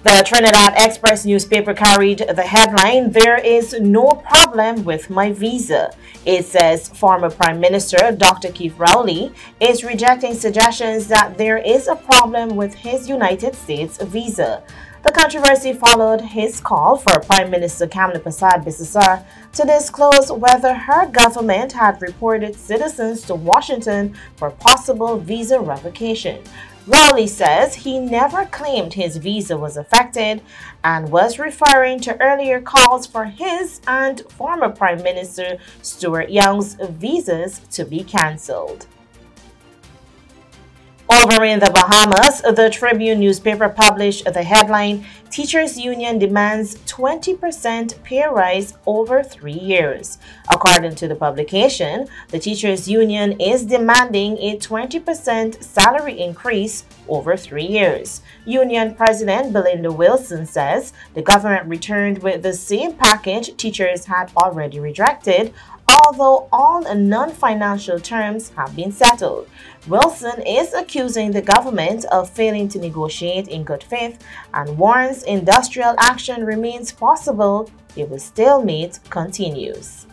The Trinidad Express newspaper carried the headline, "There is no problem with my visa." It says former Prime Minister Dr. Keith Rowley is rejecting suggestions that there is a problem with his United States visa. The controversy followed his call for Prime Minister Kamla Persad-Bissessar to disclose whether her government had reported citizens to Washington for possible visa revocation. Rowley says he never claimed his visa was affected and was referring to earlier calls for his and former Prime Minister Stuart Young's visas to be cancelled. Over in the Bahamas, the Tribune newspaper published the headline, "Teachers Union Demands 20% pay rise over 3 years." According to the publication, the Teachers Union is demanding a 20% salary increase over 3 years. Union President Belinda Wilson says the government returned with the same package teachers had already rejected, although all non-financial terms have been settled. Wilson is accusing the government of failing to negotiate in good faith and warns industrial action remains possible if the stalemate continues.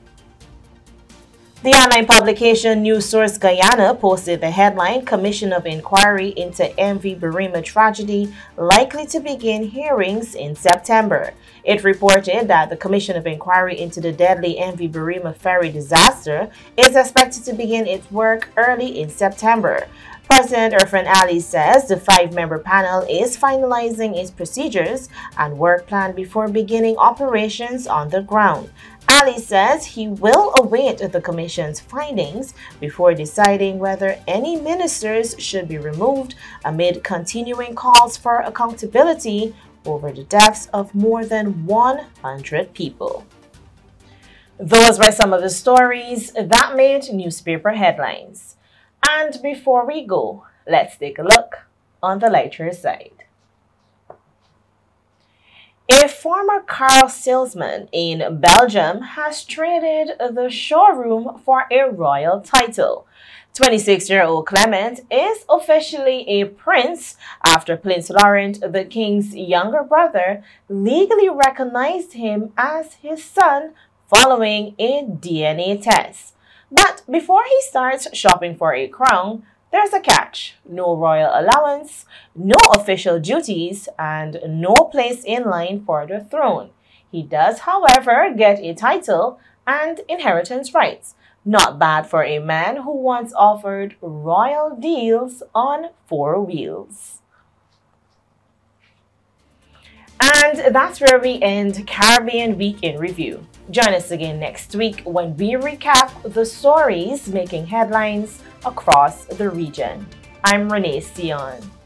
The online publication News Source Guyana posted the headline, "Commission of Inquiry into MV Birima Tragedy Likely to Begin Hearings in September." It reported that the Commission of Inquiry into the deadly MV Birima ferry disaster is expected to begin its work early in September. President Irfan Ali says the 5-member panel is finalizing its procedures and work plan before beginning operations on the ground. Ali says he will await the Commission's findings before deciding whether any ministers should be removed amid continuing calls for accountability over the deaths of more than 100 people. Those were some of the stories that made newspaper headlines. And before we go, let's take a look on the lighter side. A former car salesman in Belgium has traded the showroom for a royal title. 26-year-old Clement is officially a prince after Prince Laurent, the king's younger brother, legally recognized him as his son following a DNA test. But before he starts shopping for a crown, there's a catch: no royal allowance, no official duties, and no place in line for the throne. He does, however, get a title and inheritance rights. Not bad for a man who once offered royal deals on 4 wheels. And that's where we end Caribbean Week in Review. Join us again next week when we recap the stories making headlines across the region. I'm Renee Sion.